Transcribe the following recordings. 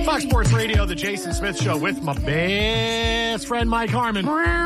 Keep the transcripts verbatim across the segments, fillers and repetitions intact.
Fox Sports Radio, the Jason Smith Show with my best friend Mike Harmon.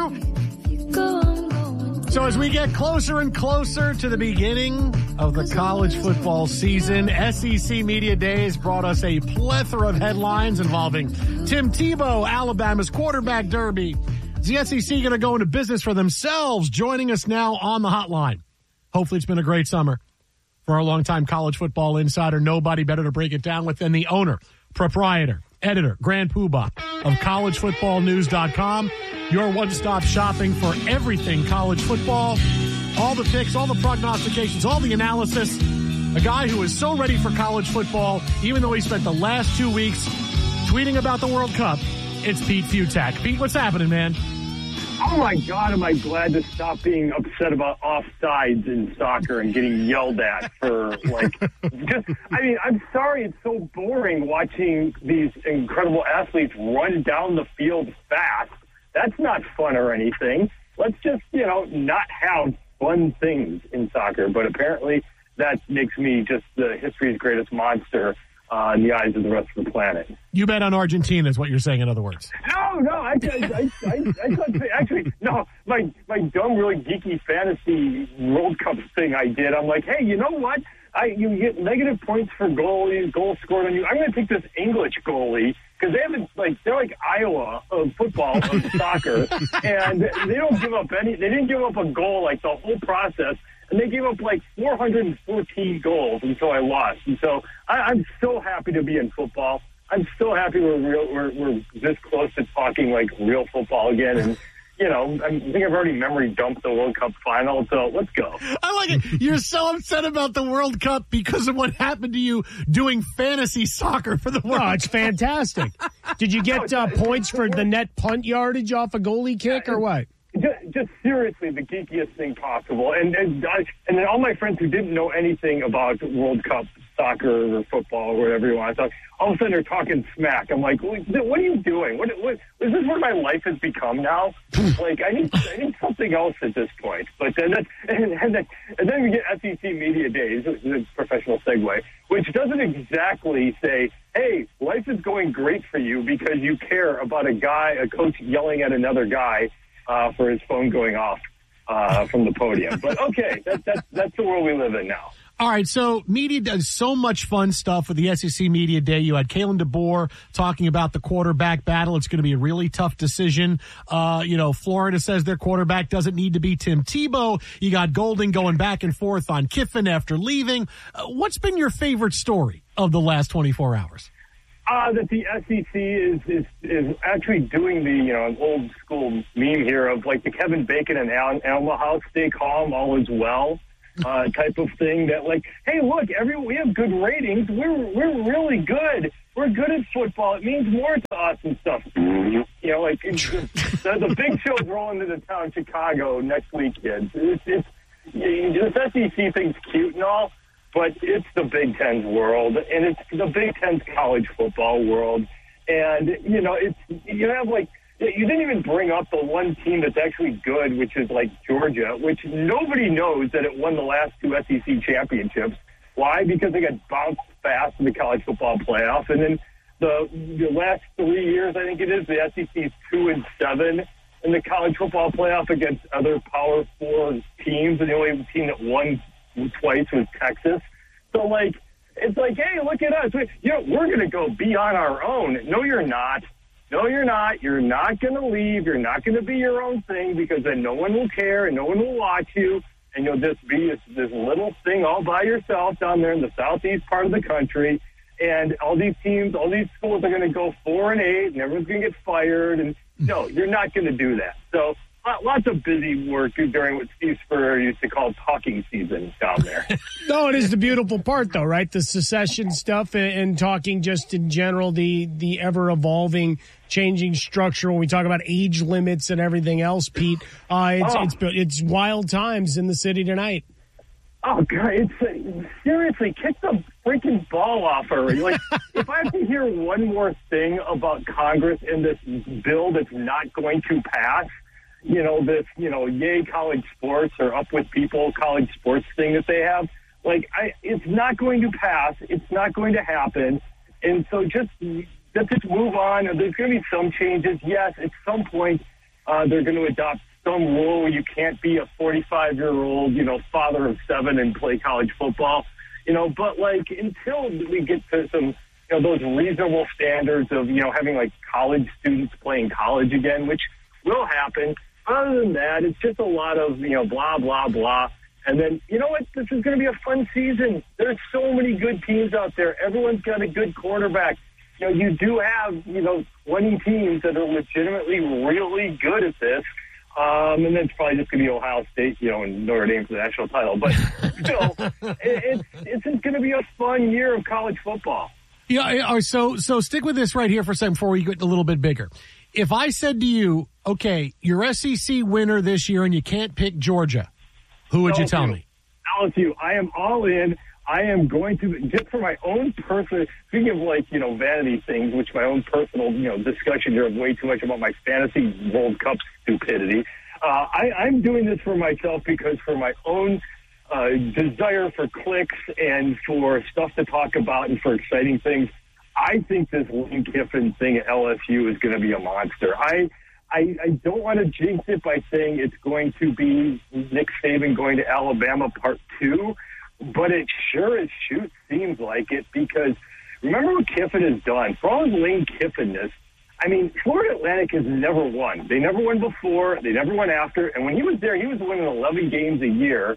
So as we get closer and closer to the beginning of the college football season, S E C Media Days brought us a plethora of headlines involving Tim Tebow, Alabama's quarterback derby. Is the S E C going to go into business for themselves? Joining us now on the hotline. Hopefully it's been a great summer for our longtime college football insider. Nobody better to break it down with than the owner, proprietor, editor, grand poobah of college football news dot com. Your one-stop shopping for everything college football. All the picks, all the prognostications, all the analysis. A guy who is so ready for college football, even though he spent the last two weeks tweeting about the World Cup. It's Pete Fiutak. Pete, what's happening, man? Oh, my God, am I glad to stop being upset about offsides in soccer and getting yelled at for, like, just, I mean, I'm sorry it's so boring watching these incredible athletes run down the field fast. That's not fun or anything. Let's just, you know, not have fun things in soccer. But apparently that makes me just the history's greatest monster uh, in the eyes of the rest of the planet. You bet on Argentina is what you're saying, in other words. No, no, I, I, I, I, I thought, actually, no, my, my dumb, really geeky fantasy World Cup thing I did, I'm like, hey, you know what? I You get negative points for goalies, goals scored on you. I'm going to take this English goalie because they haven't, like, they're like Iowa of football, of soccer, and they don't give up any, they didn't give up a goal, like, the whole process. And they gave up like four hundred fourteen goals until I lost. And so I, I'm so happy to be in football. I'm so happy we're real. We're, we're this close to talking like real football again. And you know, I think I've already memory dumped the World Cup final. So let's go. I like it. You're so upset about the World Cup because of what happened to you doing fantasy soccer for the World Cup. Oh, it's fantastic. Did you get uh, points for the net punt yardage off a goalie kick or what? Just, just seriously, the geekiest thing possible. And and, I, and then all my friends who didn't know anything about World Cup soccer or football or whatever you want to talk, all of a sudden they're talking smack. I'm like, what are you doing? What, what is this where my life has become now? Like, I need I need something else at this point. But then that's, and, and, then, and then we get S E C Media Days, the professional segue, which doesn't exactly say, hey, life is going great for you because you care about a guy, a coach yelling at another guy Uh, for his phone going off uh, from the podium. But okay, that, that, that's the world we live in now. All right, so media does so much fun stuff with the S E C Media Day. You had Kalen DeBoer talking about the quarterback battle. It's going to be a really tough decision. Uh, you know, Florida says their quarterback doesn't need to be Tim Tebow. You got Golden going back and forth on Kiffin after leaving. Uh, what's been your favorite story of the last twenty-four hours? Uh, that the S E C is, is is actually doing the, you know, an old school meme here of like the Kevin Bacon and Al- Alma House, stay calm, all is well, uh, type of thing. That like, hey, look, every we have good ratings. We're we're really good. We're good at football. It means more to us and stuff. You know, like the, the big show's rolling into town, Chicago next week, kids. It's, it's this S E C thing's cute and all. But it's the Big Ten's world, and it's the Big Ten's college football world. And, you know, it's you have, like, you didn't even bring up the one team that's actually good, which is, like, Georgia, which nobody knows that it won the last two S E C championships. Why? Because they got bounced fast in the college football playoff. And then the, the last three years, I think it is, the S E C is two and seven in the college football playoff against other Power Four teams, and the only team that won twice was Texas. So, like, it's like, hey, look at us. We, you know, we're going to go be on our own. No, you're not. No, you're not. You're not going to leave. You're not going to be your own thing because then no one will care and no one will watch you. And you'll just be this, this little thing all by yourself down there in the southeast part of the country. And all these teams, all these schools are going to go four and eight and everyone's going to get fired. And no, you're not going to do that. So, lots of busy work during what Steve Spurrier used to call talking season down there. No, it is the beautiful part, though, right? The secession stuff and, and talking just in general, the the ever-evolving, changing structure. When we talk about age limits and everything else, Pete, uh, it's, oh. it's it's wild times in the city tonight. Oh, God, it's uh, seriously, kick the freaking ball off already. Like, if I have to hear one more thing about Congress and this bill that's not going to pass, you know, this, you know, yay college sports or up with people college sports thing that they have. Like, I, it's not going to pass. It's not going to happen. And so just let's just move on. There's going to be some changes. Yes, at some point uh, they're going to adopt some rule where you can't be a forty-five-year-old, you know, father of seven and play college football, you know. But, like, until we get to some, you know, those reasonable standards of, you know, having, like, college students playing college again, which will happen. Other than that, it's just a lot of, you know, blah, blah, blah. And then, you know what? This is going to be a fun season. There's so many good teams out there. Everyone's got a good quarterback. You know, you do have, you know, twenty teams that are legitimately really good at this. Um, and then it's probably just going to be Ohio State, you know, and Notre Dame for the national title. But still, it, it's, it's going to be a fun year of college football. Yeah, so so stick with this right here for a second before we get a little bit bigger. If I said to you, okay, you're S E C winner this year and you can't pick Georgia, who would you tell me? L S U. I am all in. I am going to, just for my own personal, speaking of, like, you know, vanity things, which my own personal, you know, discussion here of way too much about my fantasy World Cup stupidity. Uh, I, I'm doing this for myself because for my own uh, desire for clicks and for stuff to talk about and for exciting things, I think this Lane Kiffin thing at L S U is going to be a monster. I, I, I don't want to jinx it by saying it's going to be Nick Saban going to Alabama part two, but it sure as shoot seems like it, because remember what Kiffin has done. For all his Lane Kiffin-ness, I mean, Florida Atlantic has never won. They never won before. They never won after. And when he was there, he was winning eleven games a year,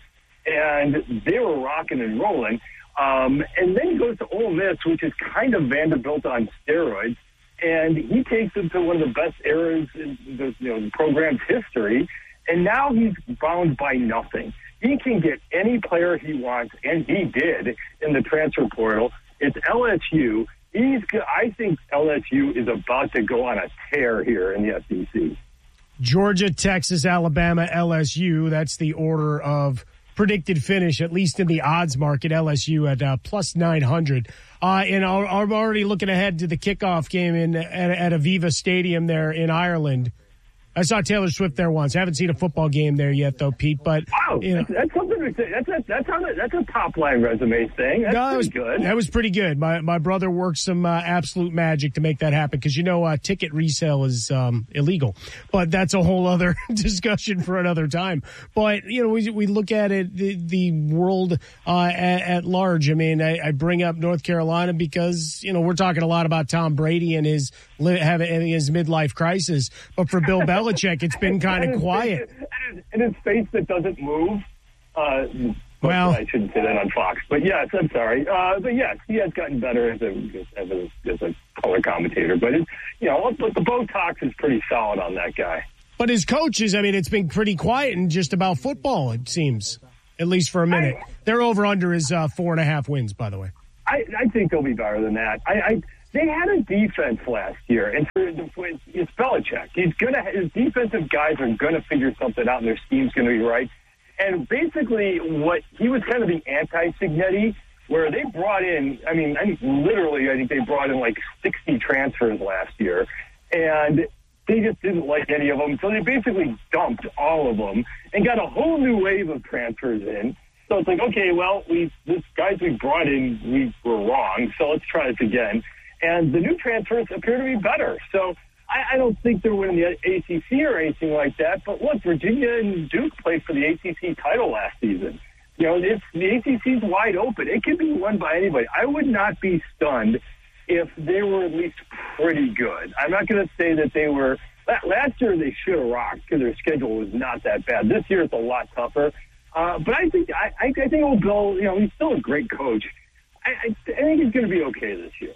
and they were rocking and rolling. Um, and then he goes to Ole Miss, which is kind of Vanderbilt on steroids, and he takes them to one of the best eras in the, you know, the program's history, and now he's bound by nothing. He can get any player he wants, and he did in the transfer portal. It's L S U. He's, I think L S U is about to go on a tear here in the S E C. Georgia, Texas, Alabama, L S U. That's the order of predicted finish, at least in the odds market. L S U at uh, plus nine hundred. Uh, and I'm already looking ahead to the kickoff game in at, at Aviva Stadium there in Ireland. I saw Taylor Swift there once. I haven't seen a football game there yet, though, Pete. But wow, you know, that's, that's something to say. That's a, that's on a, that's a top line resume thing. That's no, pretty was, good. That was pretty good. My my brother worked some uh, absolute magic to make that happen, because you know uh, ticket resale is um, illegal. But that's a whole other discussion for another time. But you know, we we look at it the, the world uh, at, at large. I mean, I, I bring up North Carolina because you know we're talking a lot about Tom Brady and his having his midlife crisis. But for Bill Belichick, it's been kind of quiet. And his face that doesn't move. Uh, well, I shouldn't say that on Fox, but yes, I'm sorry. Uh, but yes, he has gotten better as a as a, as a color commentator. But it, you know, but the Botox is pretty solid on that guy. But his coaches, I mean, it's been pretty quiet and just about football. It seems, at least for a minute. I, Their over under is uh, four and a half wins. By the way, I, I think they'll be better than that. I. I They had a defense last year, and for, for, it's Belichick. He's gonna his defensive guys are gonna figure something out, and their scheme's gonna be right. And basically, what he was kind of the anti-Signetti, where they brought in. I mean, I mean, literally, I think they brought in like sixty transfers last year, and they just didn't like any of them. So they basically dumped all of them and got a whole new wave of transfers in. So it's like, okay, well, we this guys we brought in, we were wrong. So let's try this again. And the new transfers appear to be better. So I, I don't think they're winning the A C C or anything like that. But look, Virginia and Duke played for the A C C title last season. You know, it's, the A C C's wide open. It can be won by anybody. I would not be stunned if they were at least pretty good. I'm not going to say that they were. Last year they should have rocked because their schedule was not that bad. This year it's a lot tougher. Uh, but I think I, I think old Bill, you know, he's still a great coach. I, I, I think he's going to be okay this year.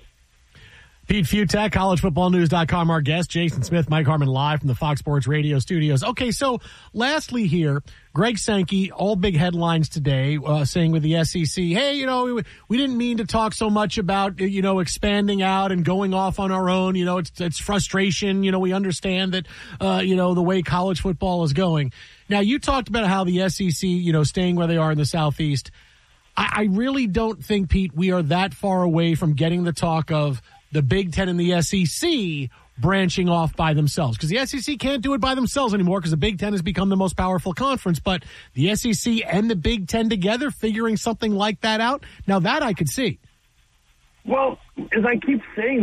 Pete Fiutak, college football news dot com, our guest. Jason Smith, Mike Harmon, live from the Fox Sports Radio studios. Okay, so lastly here, Greg Sankey, all big headlines today, uh, saying with the S E C, hey, you know, we, we didn't mean to talk so much about, you know, expanding out and going off on our own. You know, it's, it's frustration. You know, we understand that, uh, you know, the way college football is going. Now, you talked about how the S E C, you know, staying where they are in the Southeast. I, I really don't think, Pete, we are that far away from getting the talk of the Big Ten and the S E C branching off by themselves, because the S E C can't do it by themselves anymore because the Big Ten has become the most powerful conference. But the S E C and the Big Ten together figuring something like that out, now that I could see. Well, as I keep saying this,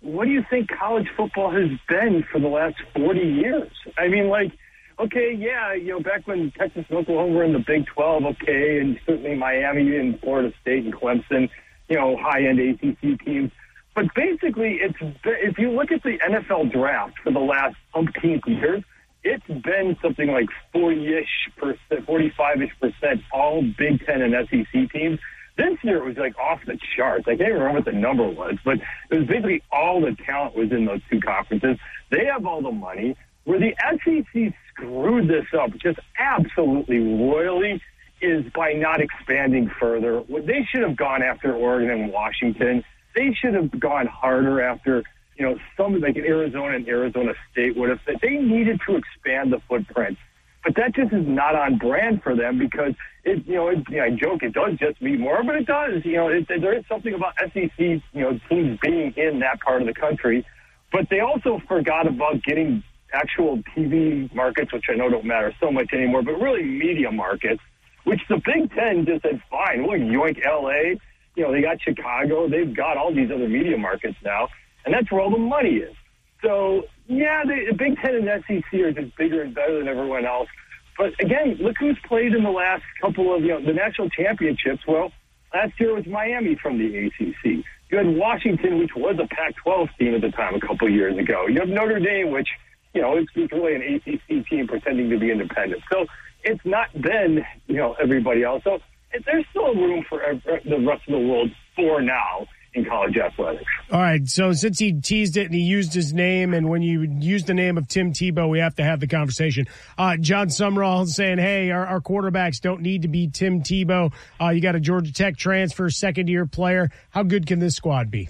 what do you think college football has been for the last forty years? I mean, like, okay, yeah, you know, back when Texas and Oklahoma were in the Big twelve, okay, and certainly Miami and Florida State and Clemson, you know, high-end A C C teams. But basically, it's if you look at the N F L draft for the last umpteenth years, it's been something like forty-ish percent, forty-five-ish percent all Big Ten and S E C teams. This year it was like off the charts. I can't even remember what the number was, but it was basically all the talent was in those two conferences. They have all the money. Where the S E C screwed this up just absolutely royally is by not expanding further. They should have gone after Oregon and Washington. They should have gone harder after, you know, some like Arizona and Arizona State would have said. They needed to expand the footprint. But that just is not on brand for them because, it, you know, it, you know, I joke it does just mean more, but it does. You know, it, there is something about S E C, you know, teams being in that part of the country. But they also forgot about getting actual T V markets, which I know don't matter so much anymore, but really media markets, which the Big Ten just said, fine, look, yoink L A, you know, they got Chicago, they've got all these other media markets now, and that's where all the money is. So, yeah, the, the Big Ten and S E C are just bigger and better than everyone else. But, again, look who's played in the last couple of, you know, the national championships. Well, last year was Miami from the A C C. You had Washington, which was a Pac twelve team at the time a couple of years ago. You have Notre Dame, which, you know, it's, it's really an A C C team pretending to be independent. So it's not been, you know, everybody else. So it, there's still room for the rest of the world for now in college athletics. All right, so since he teased it and he used his name, and when you use the name of Tim Tebow, we have to have the conversation. Uh, John Sumrall saying, hey, our, our quarterbacks don't need to be Tim Tebow. Uh, you got a Georgia Tech transfer, second-year player. How good can this squad be?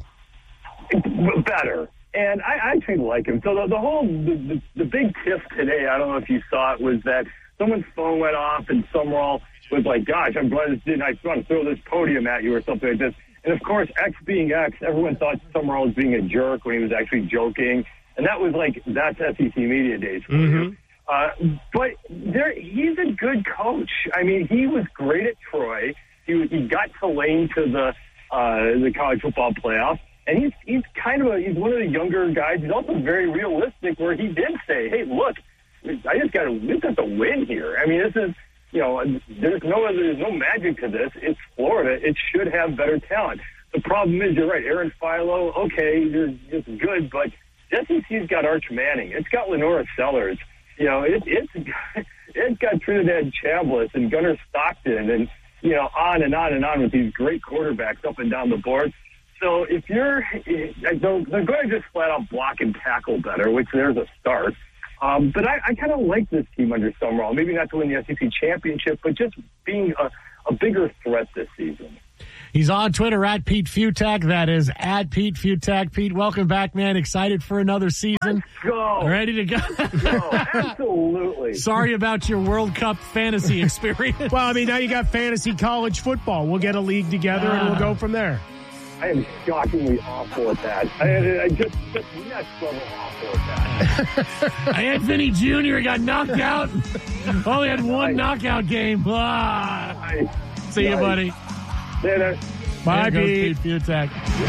Better. And I actually like him. So the, the whole, the, the, the big tiff today, I don't know if you saw it, was that someone's phone went off and Sumrall was like, gosh, I'm glad this didn't, I just want to throw this podium at you or something like this. And, of course, X being X, everyone thought Sumrall was being a jerk when he was actually joking. And that was like, that's S E C media days for mm-hmm. you. Uh, but there, he's a good coach. I mean, he was great at Troy. He, he got Tulane to the uh, the college football playoff. And he's he's kind of a, he's one of the younger guys. He's also very realistic where he did say, hey, look, I just got to, we got to win here. I mean, this is, you know, there's no other, there's no magic to this. It's Florida. It should have better talent. The problem is, you're right, Aaron Philo, okay, you're just good, but S E C's got Arch Manning. It's got Lenora Sellers. You know, it, it's it's got Trinidad Chambliss and Gunnar Stockton and, you know, on and on and on with these great quarterbacks up and down the board. So if you're, they're going to just flat out block and tackle better, which there's a start. Um, but I, I kind of like this team under Sumrall. Maybe not to win the S E C championship, but just being a, a bigger threat this season. He's on Twitter at Pete Fiutak. That is at Pete Fiutak. Pete, welcome back, man. Excited for another season. Let's go. Ready to go. Let's go. Absolutely. Sorry about your World Cup fantasy experience. Well, I mean, now you got fantasy college football. We'll get a league together uh, and we'll go from there. I am shockingly awful at that. I, I just, just next level awful at that. I had Vinny Junior He got knocked out. Only had one nice. knockout game. Ah. Nice. See nice. you, buddy. Later. Bye, Pete. Pete Fiutak.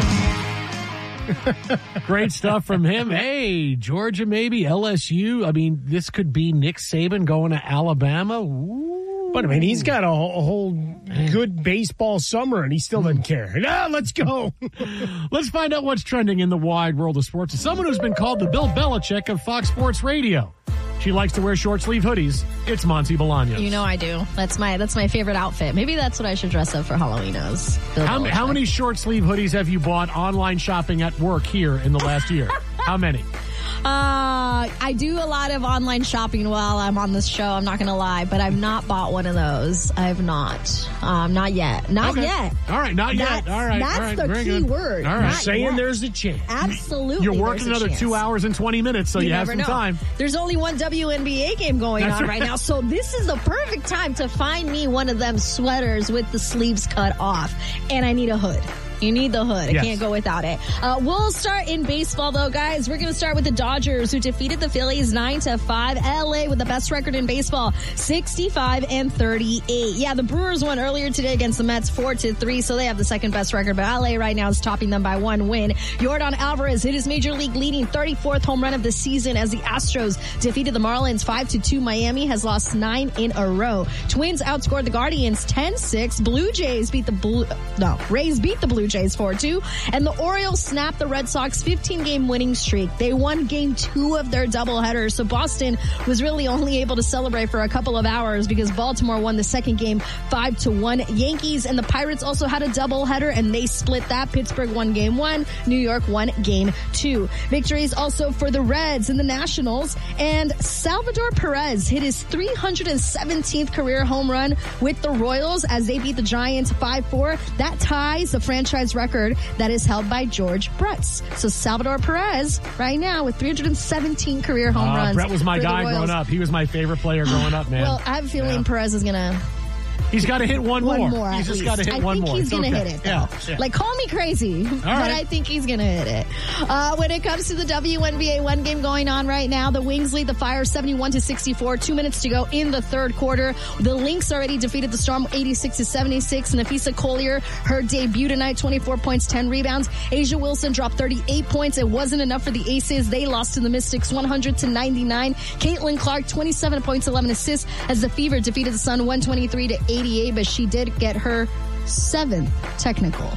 Great stuff from him. Hey, Georgia, maybe L S U. I mean, this could be Nick Saban going to Alabama. Ooh. But, I mean, he's got a, a whole good baseball summer, and he still doesn't care. Ah, let's go. Let's find out what's trending in the wide world of sports. As someone who's been called the Bill Belichick of Fox Sports Radio. She likes to wear short-sleeve hoodies. It's Monty Bolaños. You know I do. That's my that's my favorite outfit. Maybe that's what I should dress up for Halloween as. How, how many short-sleeve hoodies have you bought online shopping at work here in the last year? How many? Uh, I do a lot of online shopping while I'm on this show. I'm not going to lie, but I've not bought one of those. I have not. Um, not yet. Not okay. yet. All right, not that's, yet. All right, that's all right. the Very key good. word. All right, not saying yet. There's a chance. Absolutely, you're working another chance. two hours and twenty minutes, so you, you have some know. time. There's only one W N B A game going That's on right. right now, so this is the perfect time to find me one of them sweaters with the sleeves cut off, and I need a hood. You need the hood. Yes. I can't go without it. Uh, we'll start in baseball, though, guys. We're going to start with the Dodgers, who defeated the Phillies nine to five. L A with the best record in baseball, sixty-five and thirty-eight. Yeah, the Brewers won earlier today against the Mets four to three, so they have the second best record. But L A right now is topping them by one win. Yordan Alvarez hit his major league leading thirty-fourth home run of the season as the Astros defeated the Marlins five to two. Miami has lost nine in a row. Twins outscored the Guardians ten six. Blue Jays beat the Blue, no, Rays beat the Blue Jays four two. And the Orioles snapped the Red Sox fifteen-game winning streak. They won game two of their doubleheader, so Boston was really only able to celebrate for a couple of hours because Baltimore won the second game five to one. Yankees and the Pirates also had a doubleheader, and they split that. Pittsburgh won game one. New York won game two. Victories also for the Reds and the Nationals. And Salvador Perez hit his three hundred seventeenth career home run with the Royals as they beat the Giants five four. That ties the franchise record that is held by George Brett. So Salvador Perez right now with three hundred seventeen career home uh, runs. Brett was my guy growing up. He was my favorite player growing up, man. Well, I have a feeling yeah. Perez is going to... He's got to hit one, one more. more He's just got to hit I one more. more. I think he's going to okay. hit it, though. Yeah, yeah. Like, call me crazy, but right. I think he's going to hit it. Uh, when it comes to the W N B A, one game going on right now. The Wings lead the Fire seventy-one to sixty-four. Two minutes to go in the third quarter. The Lynx already defeated the Storm eighty-six to seventy-six. Nafisa Collier, her debut tonight, twenty-four points, ten rebounds. Asia Wilson dropped thirty-eight points. It wasn't enough for the Aces. They lost to the Mystics one hundred to ninety-nine. Caitlin Clark, twenty-seven points, eleven assists as the Fever defeated the Sun one twenty-three to eighty-eight, but she did get her seventh technical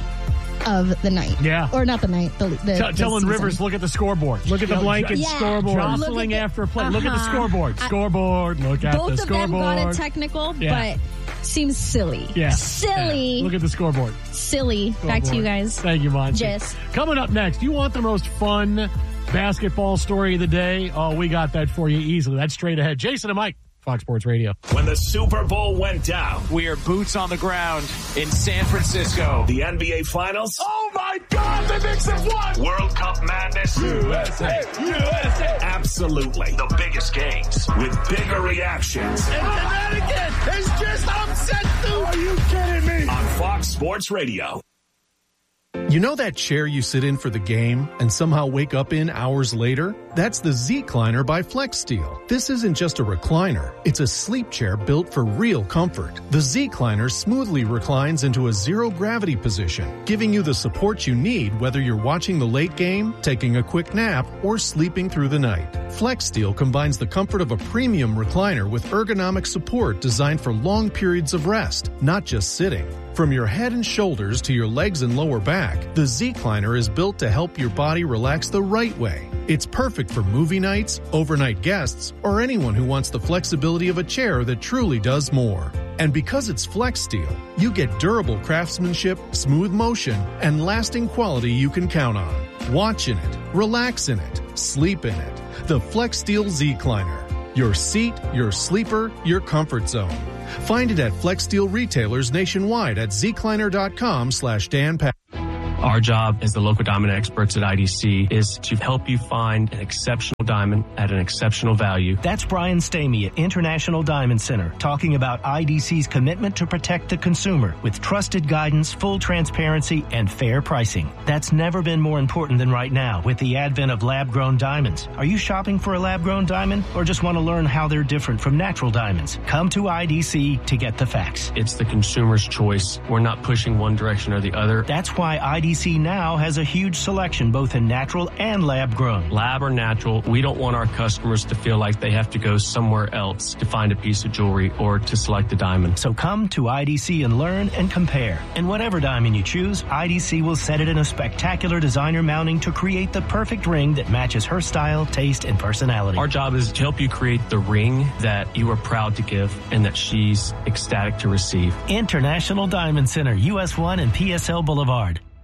of the night. Yeah. Or not the night. The, the, T- the telling season. Rivers, look at the scoreboard. Look at the blanket Yeah. scoreboard. Jostling Look at the- after a play. Uh-huh. Look at the scoreboard. Scoreboard. Look at Both the of them scoreboard. got a technical, Yeah. but seems silly. Yeah. Silly. Yeah. Look at the scoreboard. Silly. Back to you guys. Thank you, Monty. Yes. Coming up next, you want the most fun basketball story of the day? Oh, we got that for you easily. That's straight ahead. Jason and Mike, Fox Sports Radio. When the Super Bowl went down, we are boots on the ground in San Francisco. The N B A Finals. Oh my God, the Knicks have won! World Cup madness. U S A! U S A! Absolutely. The biggest games with bigger reactions. And Connecticut has just upset Duke! Are you kidding me? On Fox Sports Radio. You know that chair you sit in for the game and somehow wake up in hours later? That's the Z-Cliner by FlexSteel. This isn't just a recliner. It's a sleep chair built for real comfort. The Z-Cliner smoothly reclines into a zero-gravity position, giving you the support you need whether you're watching the late game, taking a quick nap, or sleeping through the night. FlexSteel combines the comfort of a premium recliner with ergonomic support designed for long periods of rest, not just sitting. From your head and shoulders to your legs and lower back, the Z-Cliner is built to help your body relax the right way. It's perfect for movie nights, overnight guests, or anyone who wants the flexibility of a chair that truly does more. And because it's FlexSteel, you get durable craftsmanship, smooth motion, and lasting quality you can count on. Watch in it, relax in it, sleep in it. The FlexSteel Z-Cliner. Your seat, your sleeper, your comfort zone. Find it at FlexSteel retailers nationwide at zcliner.com slash Dan Pat. Our job as the local diamond experts at I D C is to help you find an exceptional diamond at an exceptional value. That's Brian Stamey at International Diamond Center talking about I D C's commitment to protect the consumer with trusted guidance, full transparency, and fair pricing. That's never been more important than right now with the advent of lab-grown diamonds. Are you shopping for a lab-grown diamond or just want to learn how they're different from natural diamonds? Come to I D C to get the facts. It's the consumer's choice. We're not pushing one direction or the other. That's why I D C now has a huge selection both in natural and lab-grown. Lab or natural, we don't want our customers to feel like they have to go somewhere else to find a piece of jewelry or to select a diamond. So come to I D C and learn and compare. And whatever diamond you choose, I D C will set it in a spectacular designer mounting to create the perfect ring that matches her style, taste, and personality. Our job is to help you create the ring that you are proud to give and that she's ecstatic to receive. International Diamond Center, U S one and P S L Boulevard.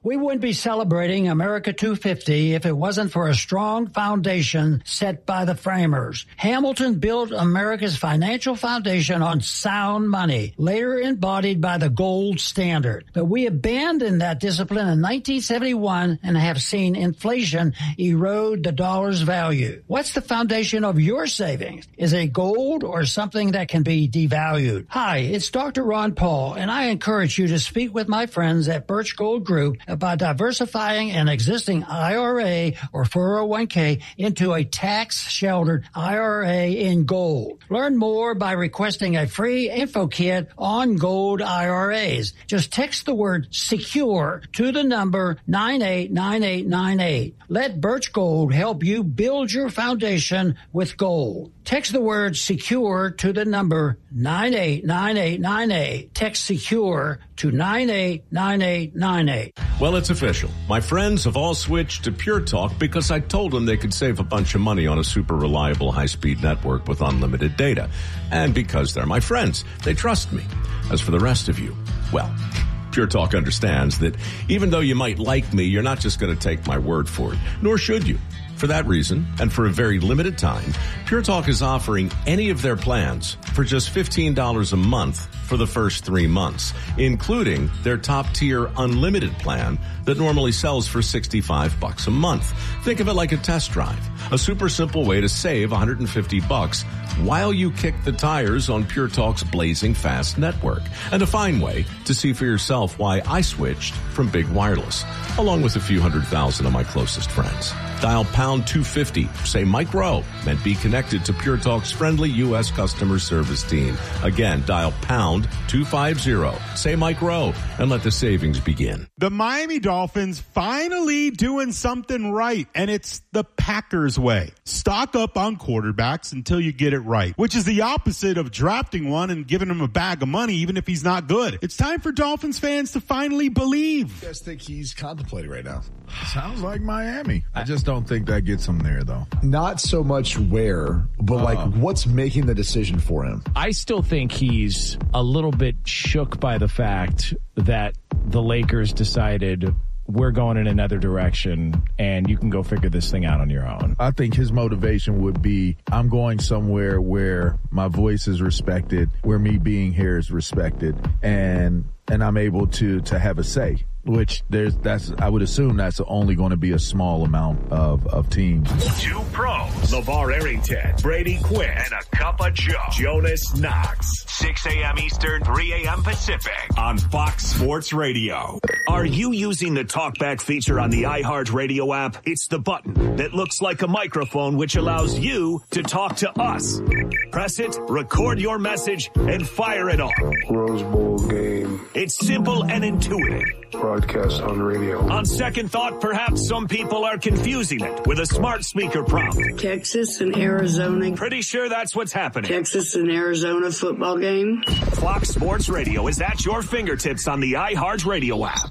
We wouldn't be celebrating America two fifty if it wasn't for a strong foundation set by the framers. Hamilton built America's financial foundation on sound money, later embodied by the gold standard. But we abandoned that discipline in nineteen seventy-one and have seen inflation erode the dollar's value. What's the foundation of your savings? Is it gold or something that can be devalued? Hi, it's Doctor Ron Paul, and I encourage you to speak with my friends at Birch Gold Group about diversifying an existing I R A or four oh one k into a tax-sheltered I R A in gold. Learn more by requesting a free info kit on gold I R As. Just text the word SECURE to the number nine eight nine eight nine eight. Let Birch Gold help you build your foundation with gold. Text the word SECURE to the number nine eight nine eight nine eight. Text SECURE to nine eight nine eight nine eight. Well, it's official. My friends have all switched to Pure Talk because I told them they could save a bunch of money on a super reliable high-speed network with unlimited data. And because they're my friends, they trust me. As for the rest of you, well, Pure Talk understands that even though you might like me, you're not just going to take my word for it, nor should you. For that reason, and for a very limited time, Pure Talk is offering any of their plans for just fifteen dollars a month for the first three months, including their top-tier unlimited plan that normally sells for sixty-five bucks a month. Think of it like a test drive, a super simple way to save one hundred fifty bucks while you kick the tires on Pure Talk's blazing fast network, and a fine way to see for yourself why I switched from big wireless, along with a few hundred thousand of my closest friends. Dial pound two fifty, say Mike Rowe, and be connected to Pure Talk's friendly U S customer service team. Again, dial pound two fifty, say Mike Rowe, and let the savings begin. The Miami Dolphins finally doing something right, and it's the Packers way. Stock up on quarterbacks until you get it right, which is the opposite of drafting one and giving him a bag of money even if he's not good. It's time for Dolphins fans to finally believe. I think he's contemplating right now. Sounds like Miami. I just don't think that gets him there, though. Not so much where, but uh, like what's making the decision for him. I still think he's a little bit shook by the fact that the Lakers decided we're going in another direction and you can go figure this thing out on your own. I think his motivation would be, I'm going somewhere where my voice is respected, where me being here is respected, and and I'm able to to have a say. Which there's that's I would assume that's only going to be a small amount of, of teams. Two pros, LeVar Arrington, Brady Quinn, and a cup of Joe, Jonas Knox. six a.m. Eastern, three a.m. Pacific on Fox Sports Radio. Are you using the TalkBack feature on the iHeartRadio app? It's the button that looks like a microphone which allows you to talk to us. Press it, record your message, and fire it off. Rose Bowl game. It's simple and intuitive. Broadcast on radio. On second thought, perhaps some people are confusing it with a smart speaker prompt. Texas and Arizona. Pretty sure that's what's happening. Texas and Arizona football game. Fox Sports Radio is at your fingertips on the iHeartRadio app.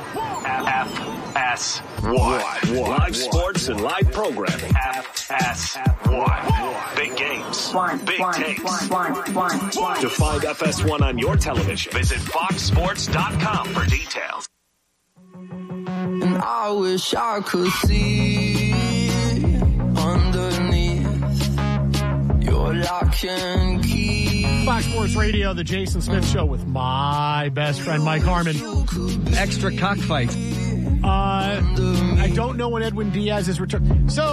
F S one. Live sports and live programming. F S one. Big games. Big takes. To find F S one on your television, visit fox sports dot com for details. And I wish I could see underneath your lock and key. Fox Sports Radio, the Jason Smith Show with my best friend Mike Harmon. Extra cockfight. Uh, I don't know when Edwin Diaz is returning. So.